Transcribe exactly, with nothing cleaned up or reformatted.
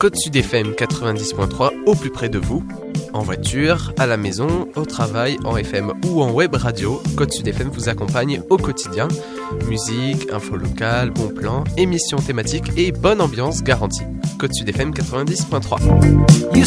Côte Sud F M quatre-vingt-dix point trois au plus près de vous. En voiture, à la maison, au travail, en F M ou en web radio, Côte Sud F M vous accompagne au quotidien. Musique, info locale, bons plans, émissions thématiques et bonne ambiance garantie. Côte Sud F M quatre-vingt-dix point trois.